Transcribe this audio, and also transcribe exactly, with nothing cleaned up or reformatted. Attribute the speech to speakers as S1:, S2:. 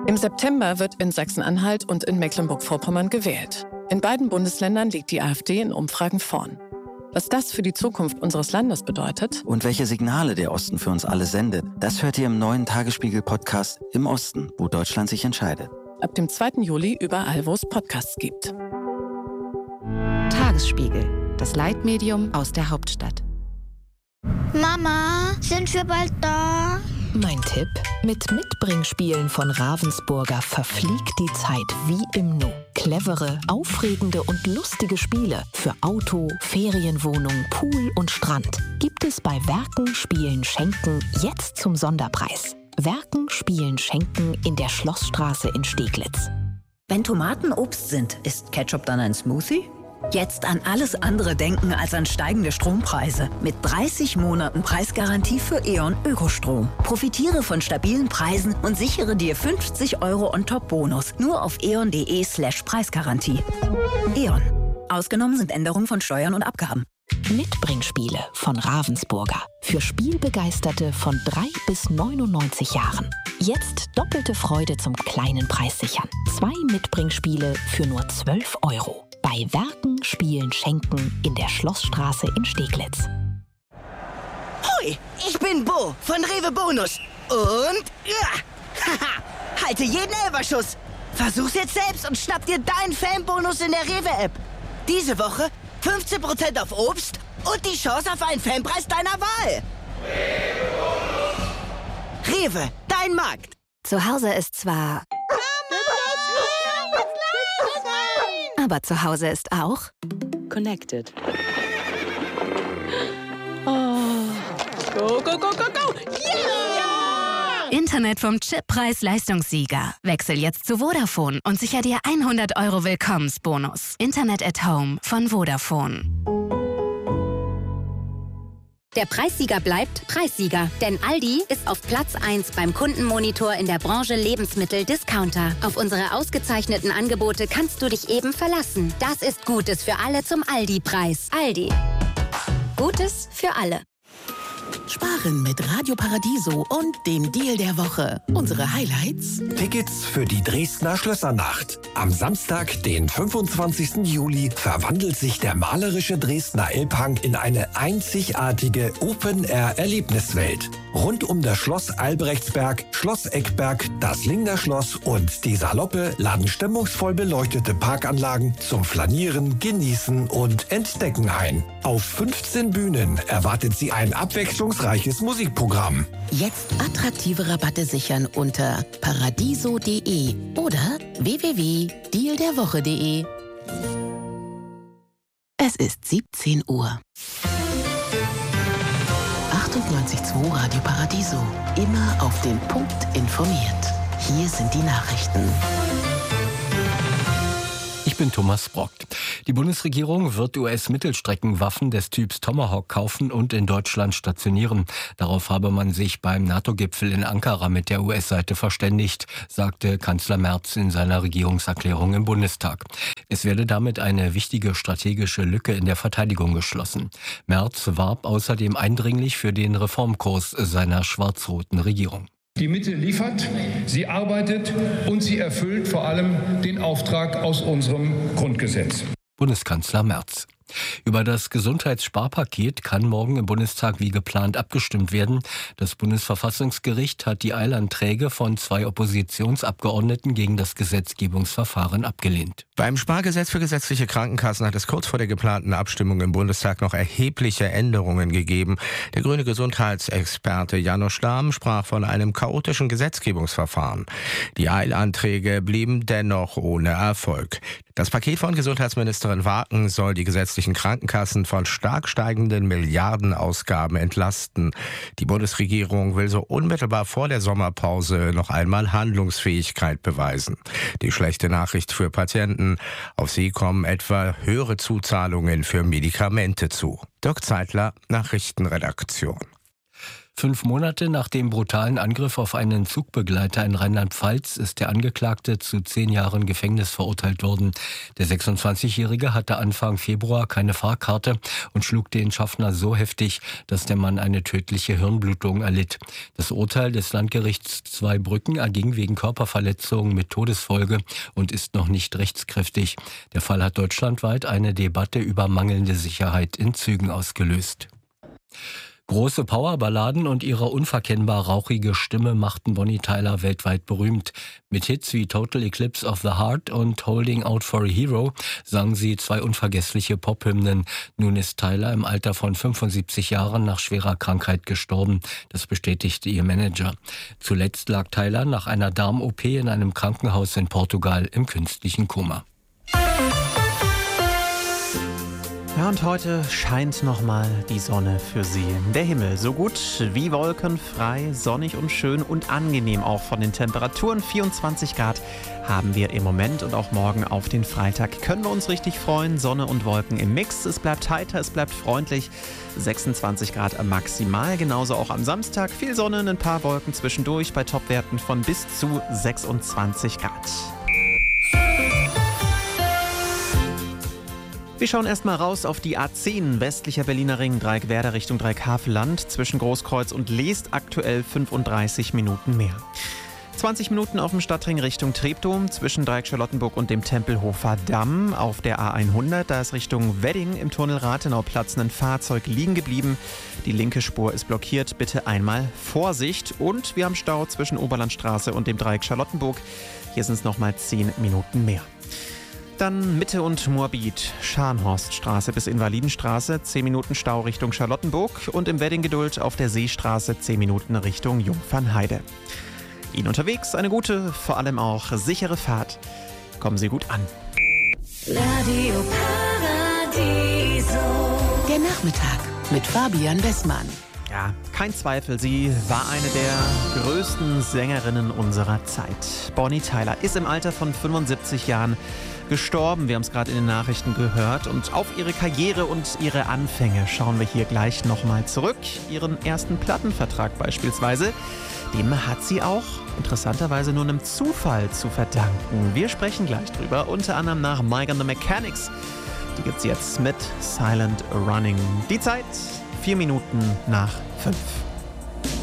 S1: Im September wird in Sachsen-Anhalt und in Mecklenburg-Vorpommern gewählt. In beiden Bundesländern liegt die AfD in Umfragen vorn. Was das für die Zukunft unseres Landes bedeutet
S2: und welche Signale der Osten für uns alle sendet, das hört ihr im neuen Tagesspiegel-Podcast Im Osten, wo Deutschland sich entscheidet.
S1: Ab dem zweiten Juli überall, wo es Podcasts gibt.
S3: Tagesspiegel, das Leitmedium aus der Hauptstadt.
S4: Mama, sind wir bald da?
S5: Mein Tipp: Mit Mitbringspielen von Ravensburger verfliegt die Zeit wie im Nu. Clevere, aufregende und lustige Spiele für Auto, Ferienwohnung, Pool und Strand gibt es bei Werken, Spielen, Schenken jetzt zum Sonderpreis. Werken, Spielen, Schenken in der Schlossstraße in Steglitz.
S6: Wenn Tomaten Obst sind, ist Ketchup dann ein Smoothie? Jetzt an alles andere denken als an steigende Strompreise. Mit dreißig Monaten Preisgarantie für E.ON Ökostrom. Profitiere von stabilen Preisen und sichere dir fünfzig Euro on top Bonus. Nur auf eon.de slash Preisgarantie. E.ON. Ausgenommen sind Änderungen von Steuern und Abgaben.
S5: Mitbringspiele von Ravensburger. Für Spielbegeisterte von drei bis neunundneunzig Jahren. Jetzt doppelte Freude zum kleinen Preis sichern. Zwei Mitbringspiele für nur zwölf Euro. Bei Werken, Spielen, Schenken in der Schlossstraße in Steglitz.
S7: Hoi, ich bin Bo von Rewe Bonus. Und ja, haha, halte jeden Elberschuss. Versuch's jetzt selbst und schnapp dir deinen Fanbonus in der Rewe-App. Diese Woche fünfzehn Prozent auf Obst und die Chance auf einen Fanpreis deiner Wahl. Rewe, dein Markt.
S3: Zu Hause ist zwar... Aber zu Hause ist auch
S5: Connected.
S8: Oh. Go, go, go, go, go! Yeah!
S3: Internet vom Chip Preis-Leistungssieger. Wechsel jetzt zu Vodafone und sicher dir hundert Euro Willkommensbonus. Internet at Home von Vodafone.
S9: Der Preissieger bleibt Preissieger, denn Aldi ist auf Platz eins beim Kundenmonitor in der Branche Lebensmittel-Discounter. Auf unsere ausgezeichneten Angebote kannst du dich eben verlassen. Das ist Gutes für alle zum Aldi-Preis. Aldi. Gutes für alle.
S10: Sparen mit Radio Paradiso und dem Deal der Woche. Unsere Highlights:
S11: Tickets für die Dresdner Schlössernacht. Am Samstag, den fünfundzwanzigsten Juli, verwandelt sich der malerische Dresdner Elbhang in eine einzigartige Open-Air-Erlebniswelt. Rund um das Schloss Albrechtsberg, Schloss Eckberg, das Lingner Schloss und die Saloppe laden stimmungsvoll beleuchtete Parkanlagen zum Flanieren, Genießen und Entdecken ein. Auf fünfzehn Bühnen erwartet sie ein abwechslungsreiches Musikprogramm.
S10: Jetzt attraktive Rabatte sichern unter paradiso punkt de oder w w w punkt deal der woche punkt de. Es ist siebzehn Uhr. achtundneunzig Komma zwei Radio Paradiso. Immer auf den Punkt informiert. Hier sind die Nachrichten.
S12: Ich bin Thomas Brock. Die Bundesregierung wird U S-Mittelstreckenwaffen des Typs Tomahawk kaufen und in Deutschland stationieren. Darauf habe man sich beim NATO-Gipfel in Ankara mit der U S-Seite verständigt, sagte Kanzler Merz in seiner Regierungserklärung im Bundestag. Es werde damit eine wichtige strategische Lücke in der Verteidigung geschlossen. Merz warb außerdem eindringlich für den Reformkurs seiner schwarz-roten Regierung.
S13: Die Mitte liefert, sie arbeitet und sie erfüllt vor allem den Auftrag aus unserem Grundgesetz.
S12: Bundeskanzler Merz. Über das Gesundheitssparpaket kann morgen im Bundestag wie geplant abgestimmt werden. Das Bundesverfassungsgericht hat die Eilanträge von zwei Oppositionsabgeordneten gegen das Gesetzgebungsverfahren abgelehnt.
S14: Beim Spargesetz für gesetzliche Krankenkassen hat es kurz vor der geplanten Abstimmung im Bundestag noch erhebliche Änderungen gegeben. Der grüne Gesundheitsexperte Janosch Dahm sprach von einem chaotischen Gesetzgebungsverfahren. Die Eilanträge blieben dennoch ohne Erfolg. Das Paket von Gesundheitsministerin Waken soll die gesetzlichen Krankenkassen von stark steigenden Milliardenausgaben entlasten. Die Bundesregierung will so unmittelbar vor der Sommerpause noch einmal Handlungsfähigkeit beweisen. Die schlechte Nachricht für Patienten: Auf sie kommen etwa höhere Zuzahlungen für Medikamente zu. Dirk Zeitler, Nachrichtenredaktion.
S12: Fünf Monate nach dem brutalen Angriff auf einen Zugbegleiter in Rheinland-Pfalz ist der Angeklagte zu zehn Jahren Gefängnis verurteilt worden. Der sechsundzwanzigjährige hatte Anfang Februar keine Fahrkarte und schlug den Schaffner so heftig, dass der Mann eine tödliche Hirnblutung erlitt. Das Urteil des Landgerichts Zweibrücken erging wegen Körperverletzung mit Todesfolge und ist noch nicht rechtskräftig. Der Fall hat deutschlandweit eine Debatte über mangelnde Sicherheit in Zügen ausgelöst. Große Powerballaden und ihre unverkennbar rauchige Stimme machten Bonnie Tyler weltweit berühmt. Mit Hits wie Total Eclipse of the Heart und Holding Out for a Hero sang sie zwei unvergessliche Pophymnen. Nun ist Tyler im Alter von fünfundsiebzig Jahren nach schwerer Krankheit gestorben. Das bestätigte ihr Manager. Zuletzt lag Tyler nach einer Darm-O P in einem Krankenhaus in Portugal im künstlichen Koma.
S15: Ja, und heute scheint nochmal die Sonne für Sie. Der Himmel so gut wie wolkenfrei, sonnig und schön und angenehm auch von den Temperaturen. vierundzwanzig Grad haben wir im Moment und auch morgen auf den Freitag können wir uns richtig freuen. Sonne und Wolken im Mix. Es bleibt heiter, es bleibt freundlich. sechsundzwanzig Grad maximal, genauso auch am Samstag. Viel Sonne, ein paar Wolken zwischendurch bei Topwerten von bis zu sechsundzwanzig Grad. Wir schauen erstmal raus auf die A zehn, westlicher Berliner Ring, Dreieckwerder Richtung Dreieckhaveland, zwischen Großkreuz und Leest aktuell fünfunddreißig Minuten mehr. zwanzig Minuten auf dem Stadtring Richtung Treptow, zwischen Dreieck Charlottenburg und dem Tempelhofer Damm. Auf der A hundert, da ist Richtung Wedding im Tunnel Rathenauplatz ein Fahrzeug liegen geblieben. Die linke Spur ist blockiert, bitte einmal Vorsicht. Und wir haben Stau zwischen Oberlandstraße und dem Dreieck Charlottenburg. Hier sind es nochmal zehn Minuten mehr. Dann Mitte und Moabit, Scharnhorststraße bis Invalidenstraße, zehn Minuten Stau Richtung Charlottenburg und im Wedding Geduld auf der Seestraße zehn Minuten Richtung Jungfernheide. Ihnen unterwegs eine gute, vor allem auch sichere Fahrt. Kommen Sie gut an.
S10: Radio Paradiso. Der Nachmittag mit Fabian Wessmann.
S15: Ja, kein Zweifel, sie war eine der größten Sängerinnen unserer Zeit. Bonnie Tyler ist im Alter von fünfundsiebzig Jahren gestorben. Wir haben es gerade in den Nachrichten gehört. Und auf ihre Karriere und ihre Anfänge schauen wir hier gleich nochmal zurück. Ihren ersten Plattenvertrag beispielsweise, dem hat sie auch interessanterweise nur einem Zufall zu verdanken. Wir sprechen gleich drüber, unter anderem nach Mike and the Mechanics. Die gibt's jetzt mit Silent Running. Die Zeit vier Minuten nach fünf.